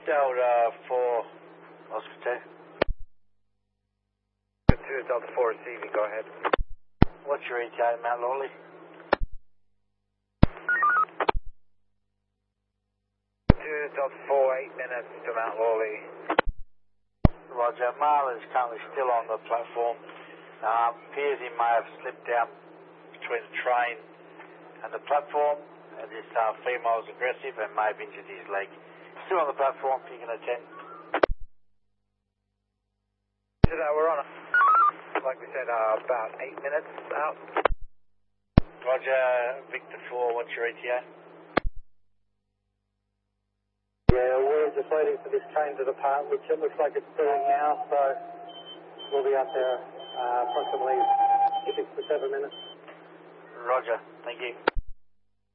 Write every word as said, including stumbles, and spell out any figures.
Delta four, Oscar two. two Delta four receiving, go ahead. What's your E T A, Mount Lawley? two Delta four, eight minutes to Mount Lawley. Roger, Marla is currently still on the platform. Um, appears he may have slipped down between the train and the platform. Uh, this uh, female is aggressive and may have injured his leg. Still on the platform, if you can attend. So that we're on, a, like we said, uh, about eight minutes out. Roger, Victor four, what's your E T A? Yeah, we're just waiting for this train to depart, which it looks like it's doing now, so we'll be out there uh, approximately six to seven minutes. Roger, thank you.